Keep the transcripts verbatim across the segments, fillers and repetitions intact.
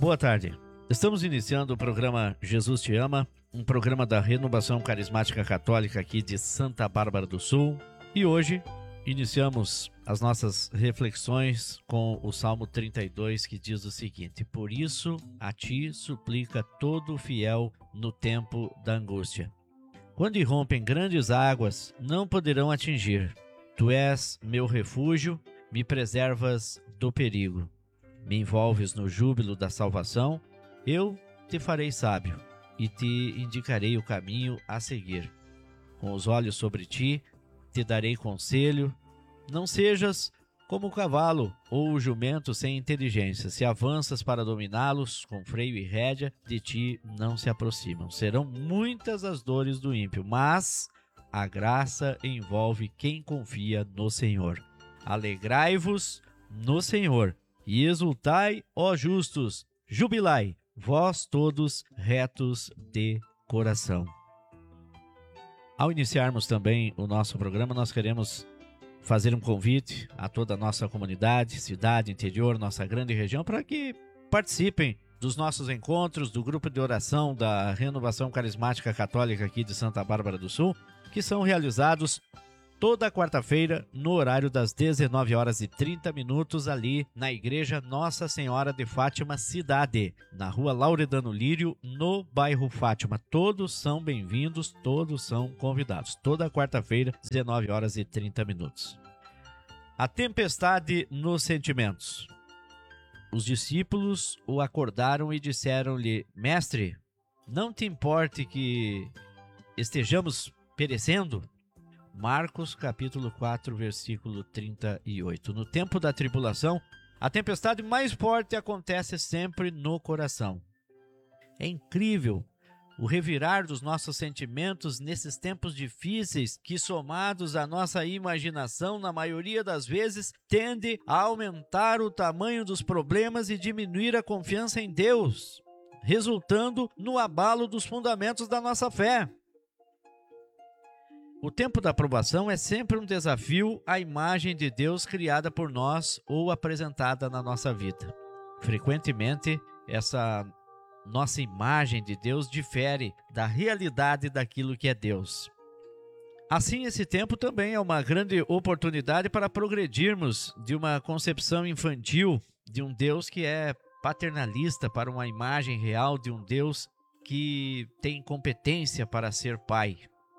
Boa tarde. Estamos iniciando o programa Jesus Te Ama, um programa da Renovação Carismática Católica aqui de Santa Bárbara do Sul. E hoje iniciamos as nossas reflexões com o Salmo trinta e dois, que diz o seguinte: Por isso a ti suplica todo fiel no tempo da angústia. Quando irrompem grandes águas, não poderão atingir. Tu és meu refúgio, me preservas do perigo. Me envolves no júbilo da salvação, eu te farei sábio e te indicarei o caminho a seguir. Com os olhos sobre ti, te darei conselho. Não sejas como o cavalo ou o jumento sem inteligência. Se avanças para dominá-los com freio e rédea, de ti não se aproximam. Serão muitas as dores do ímpio, mas a graça envolve quem confia no Senhor. Alegrai-vos no Senhor e exultai, ó justos, jubilai, vós todos retos de coração. Ao iniciarmos também o nosso programa, nós queremos fazer um convite a toda a nossa comunidade, cidade, interior, nossa grande região, para que participem dos nossos encontros, do grupo de oração da Renovação Carismática Católica aqui de Santa Bárbara do Sul, que são realizados toda quarta-feira no horário das dezenove horas e trinta minutos ali na Igreja Nossa Senhora de Fátima Cidade, na rua Lauredano Lírio, no bairro Fátima. Todos são bem-vindos, todos são convidados. Toda quarta-feira, dezenove horas e trinta minutos. A tempestade nos sentimentos. Os discípulos o acordaram e disseram-lhe: Mestre, não te importe que estejamos perecendo? Marcos capítulo quatro, versículo trinta e oito. No tempo da tribulação, a tempestade mais forte acontece sempre no coração. É incrível o revirar dos nossos sentimentos nesses tempos difíceis que, somados à nossa imaginação, na maioria das vezes, tende a aumentar o tamanho dos problemas e diminuir a confiança em Deus, resultando no abalo dos fundamentos da nossa fé. O tempo da aprovação é sempre um desafio à imagem de Deus criada por nós ou apresentada na nossa vida. Frequentemente, essa nossa imagem de Deus difere da realidade daquilo que é Deus. Assim, esse tempo também é uma grande oportunidade para progredirmos de uma concepção infantil de um Deus que é paternalista para uma imagem real de um Deus que tem competência para ser pai.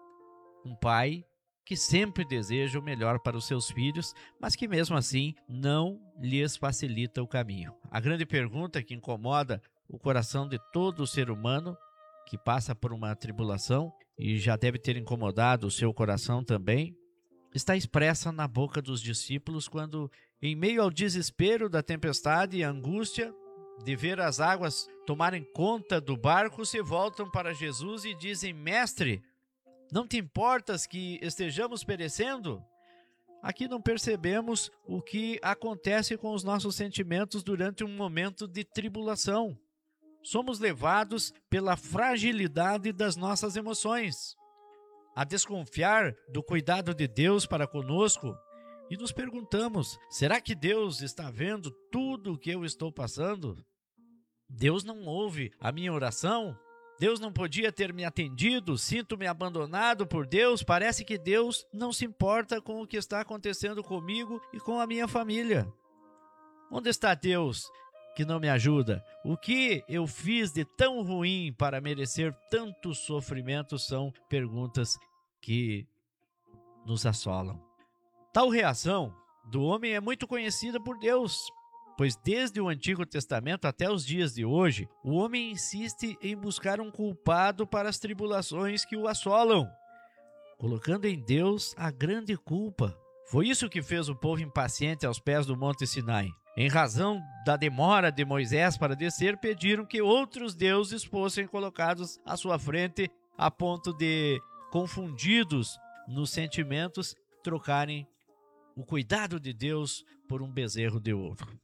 Um pai que sempre deseja o melhor para os seus filhos, mas que mesmo assim não lhes facilita o caminho. A grande pergunta que incomoda o coração de todo ser humano que passa por uma tribulação, e já deve ter incomodado o seu coração também, está expressa na boca dos discípulos quando, em meio ao desespero da tempestade e angústia de ver as águas tomarem conta do barco, se voltam para Jesus e dizem: Mestre, não te importas que estejamos perecendo? Aqui não percebemos o que acontece com os nossos sentimentos durante um momento de tribulação. Somos levados pela fragilidade das nossas emoções a desconfiar do cuidado de Deus para conosco e nos perguntamos: será que Deus está vendo tudo o que eu estou passando? Deus não ouve a minha oração? Deus não podia ter me atendido? Sinto-me abandonado por Deus? Parece que Deus não se importa com o que está acontecendo comigo e com a minha família. Onde está Deus que não me ajuda? O que eu fiz de tão ruim para merecer tanto sofrimento? São perguntas que nos assolam. Tal reação do homem é muito conhecida por Deus, pois desde o Antigo Testamento até os dias de hoje, o homem insiste em buscar um culpado para as tribulações que o assolam, colocando em Deus a grande culpa. Foi isso que fez o povo impaciente aos pés do Monte Sinai. Em razão da demora de Moisés para descer, pediram que outros deuses fossem colocados à sua frente, a ponto de, confundidos nos sentimentos, trocarem o cuidado de Deus por um bezerro de ouro.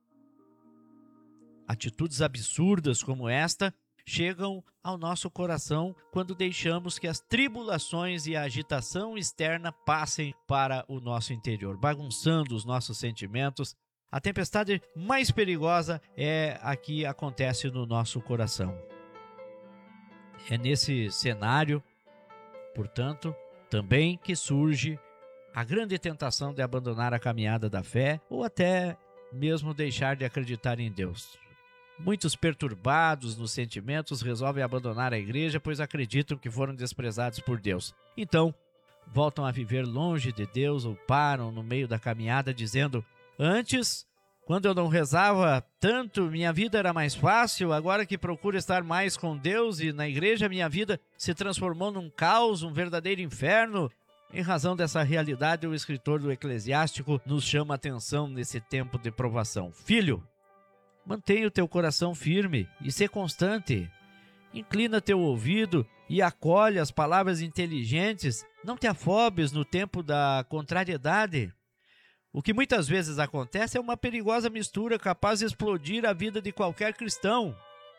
Atitudes absurdas como esta chegam ao nosso coração quando deixamos que as tribulações e a agitação externa passem para o nosso interior, bagunçando os nossos sentimentos, A tempestade mais perigosa é a que acontece no nosso coração. É nesse cenário, portanto, também que surge a grande tentação de abandonar a caminhada da fé ou até mesmo deixar de acreditar em Deus. Muitos perturbados nos sentimentos resolvem abandonar a igreja, pois acreditam que foram desprezados por Deus. Então, voltam a viver longe de Deus ou param no meio da caminhada dizendo: antes, quando eu não rezava tanto, minha vida era mais fácil, agora que procuro estar mais com Deus e na igreja, minha vida se transformou num caos, um verdadeiro inferno. Em razão dessa realidade, o escritor do Eclesiástico nos chama a atenção nesse tempo de provação. Filho, mantenha o teu coração firme e sê constante. Inclina teu ouvido e acolhe as palavras inteligentes. Não te afobes no tempo da contrariedade. O que muitas vezes acontece é uma perigosa mistura capaz de explodir a vida de qualquer cristão.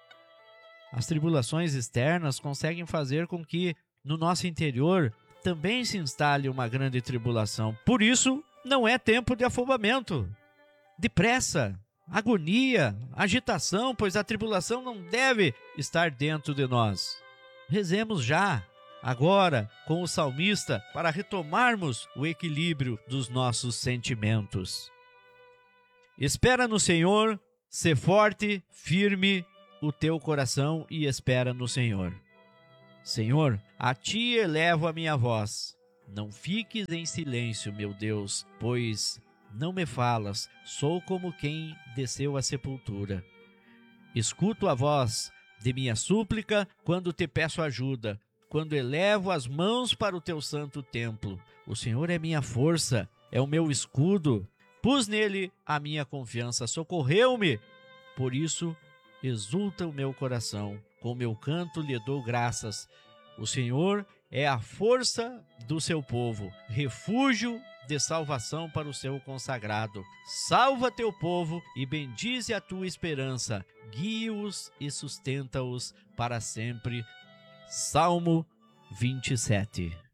As tribulações externas conseguem fazer com que, no nosso interior, também se instale uma grande tribulação. Por isso, não é tempo de afobamento, de pressa, agonia, agitação, pois a tribulação não deve estar dentro de nós. Rezemos já, agora, com o salmista, para retomarmos o equilíbrio dos nossos sentimentos. Espera no Senhor, sê forte, firme o teu coração e espera no Senhor. Senhor, a ti elevo a minha voz. Não fiques em silêncio, meu Deus, pois não me falas, sou como quem desceu à sepultura. Escuto a voz de minha súplica quando te peço ajuda, quando elevo as mãos para o teu santo templo. O Senhor é minha força, é o meu escudo. Pus nele a minha confiança, socorreu-me. Por isso, exulta o meu coração. Com meu canto lhe dou graças. O Senhor é a força do seu povo, refúgio de salvação para o seu consagrado. Salva teu povo e bendize a tua esperança. Guia-os e sustenta-os para sempre. Salmo vinte e sete.